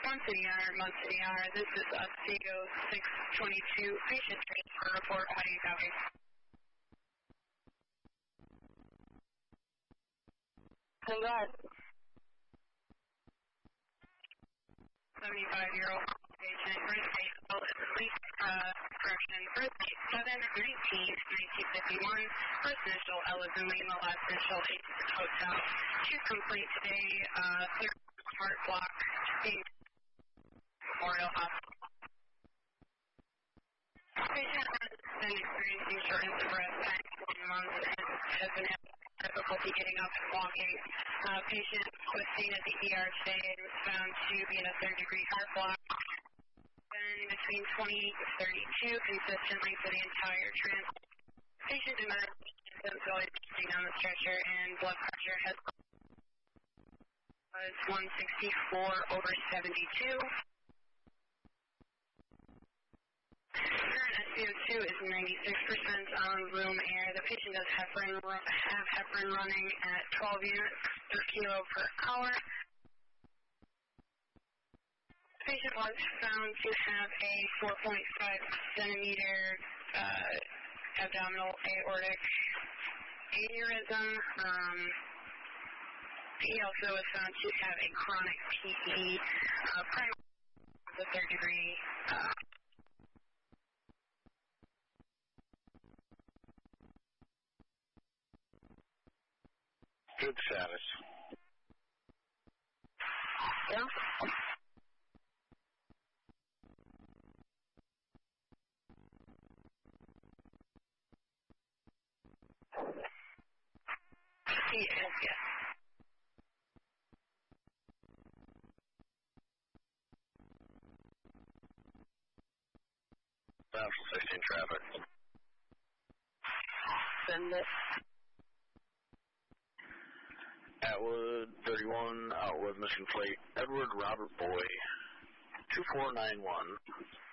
Monsignor, this is Otsego 622, patient transfer report. How do you copy? Go ahead. 75-year-old patient, birth date, birth date 7/19/1951, first initial L is in Lima, last initial H is in hotel. She's complete today, third heart block, Memorial Hospital. Patient has been experiencing shortness of breath past 1 month and has been having difficulty getting up and walking. Patient was seen at the ER today and was found to be in a third-degree heart block. Been between 28 to 32 consistently for the entire transport. Patient emerged always sitting on the stretcher and blood pressure was 164/72. Current SpO2 is 96% on room air. The patient does have heparin running at 12 units per kilo per hour. The patient was found to have a 4.5 centimeter abdominal aortic aneurysm. He also was found to have a chronic PE, primary the third degree. Good status. Yeah. Yes. Central 16 traffic. Send it. Atwood 31, Outwood Mission Plate, Edward Robert Boy, 2491.